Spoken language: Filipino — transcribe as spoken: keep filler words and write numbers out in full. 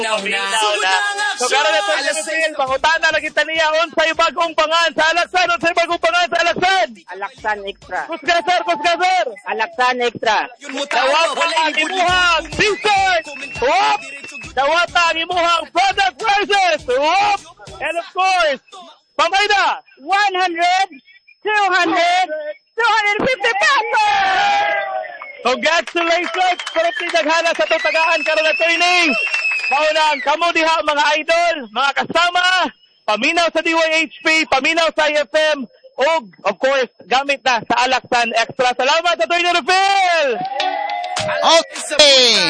Paminaw na. So karon na to sa Phil, pangutana na kita niya unsay bagong pangan sa Alaksan, unsay bagong pangan sa Alaksan? Alaksan Extra. Kusga sir, kusga sir. Alaksan Extra. Dawata ang imuhang t-shirt. Whoop! Dawata ang imuhang product prices. Whoop! And of course, pamayda. one hundred, two hundred, two hundred fifty pesos! Congratulations! Sarap ni Daghana sa tutagaan karon na training. Maunang kamo diha mga idol, mga kasama, paminaw sa D Y H P, paminaw sa I F M, ug of course, gamit na sa Alaksan Extra. Salamat sa Attorney Phil! Okay.